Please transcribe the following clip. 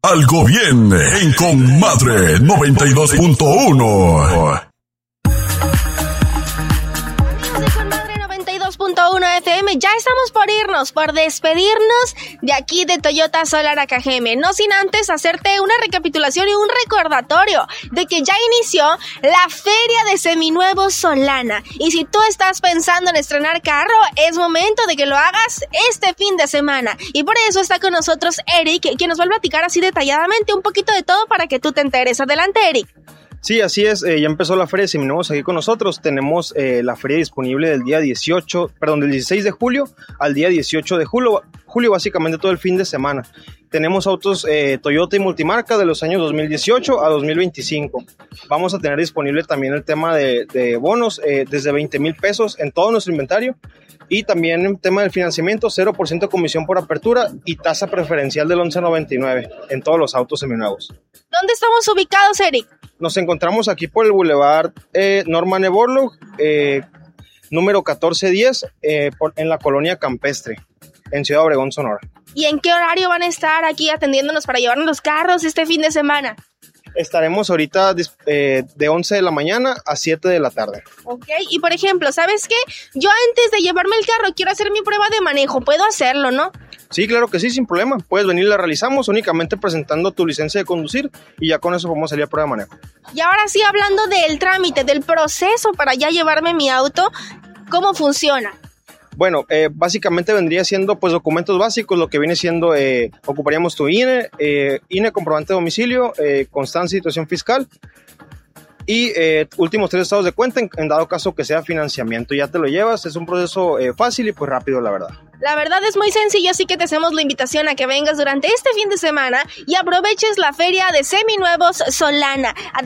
algo bien en Comadre 92.1. FM, ya estamos por irnos, por despedirnos de aquí de Toyota Solar Cajeme, no sin antes hacerte una recapitulación y un recordatorio de que ya inició la Feria de Seminuevos Solana, y si tú estás pensando en estrenar carro, es momento de que lo hagas este fin de semana, y por eso está con nosotros Eric, quien nos va a platicar así detalladamente un poquito de todo para que tú te enteres. Adelante, Eric. Sí, así es, ya empezó la Feria de Seminuevos aquí con nosotros. Tenemos la feria disponible del del 16 de julio al día 18 de julio, básicamente todo el fin de semana. Tenemos autos Toyota y multimarca de los años 2018 a 2025. Vamos a tener disponible también el tema de bonos desde 20,000 pesos en todo nuestro inventario. Y también el tema del financiamiento, 0% comisión por apertura y tasa preferencial del 11.99 en todos los autos seminuevos. ¿Dónde estamos ubicados, Eric? Nos encontramos aquí por el Boulevard Norman E. Borlaug, número 1410, en la colonia Campestre, en Ciudad Obregón, Sonora. ¿Y en qué horario van a estar aquí atendiéndonos para llevarnos los carros este fin de semana? Estaremos ahorita de 11 de la mañana a 7 de la tarde. Ok, y por ejemplo, ¿sabes qué? Yo antes de llevarme el carro quiero hacer mi prueba de manejo, ¿puedo hacerlo, no? Sí, claro que sí, sin problema. Puedes venir y la realizamos únicamente presentando tu licencia de conducir y ya con eso podemos salir a prueba de manejo. Y ahora sí, hablando del trámite, del proceso para ya llevarme mi auto, ¿cómo funciona? Bueno, básicamente vendría siendo pues documentos básicos, lo que viene siendo, ocuparíamos tu INE, comprobante de domicilio, constancia de situación fiscal y últimos 3 estados de cuenta en dado caso que sea financiamiento. Ya te lo llevas, es un proceso fácil y pues rápido, la verdad. La verdad es muy sencillo, así que te hacemos la invitación a que vengas durante este fin de semana y aproveches la Feria de Seminuevos Solana.